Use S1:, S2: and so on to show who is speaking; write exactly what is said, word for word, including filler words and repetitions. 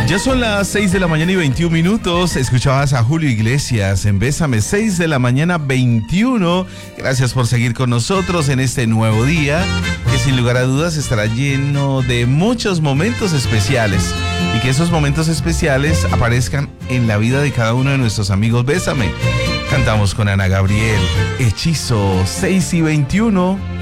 S1: Ya son las seis de la mañana y veintiún minutos. Escuchabas a Julio Iglesias en Bésame, seis de la mañana veintiuno. Gracias por seguir con nosotros en este nuevo día, que sin lugar a dudas estará lleno de muchos momentos especiales. Y que esos momentos especiales aparezcan en la vida de cada uno de nuestros amigos Bésame. Cantamos con Ana Gabriel, Hechizo, seis y veintiuno.